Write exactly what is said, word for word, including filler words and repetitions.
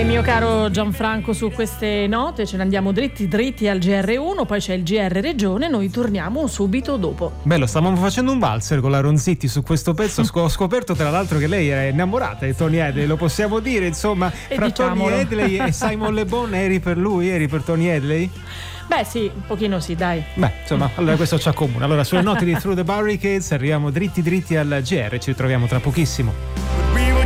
E mio caro Gianfranco, su queste note ce ne andiamo dritti dritti al G R uno, poi c'è il G R Regione, noi torniamo subito dopo. Bello, stavamo facendo un valzer con la Ronzitti su questo pezzo. Ho scoperto tra l'altro che lei è innamorata di Tony Hadley, lo possiamo dire, insomma, e fra diciamolo. Tony Hadley e Simon Le Bon. Eri per lui, eri per Tony Hadley? Beh sì, un pochino sì, dai. Beh, insomma, allora questo ci accomuna. Allora, sulle note di Through the Barricades arriviamo dritti dritti al G R, ci ritroviamo tra pochissimo.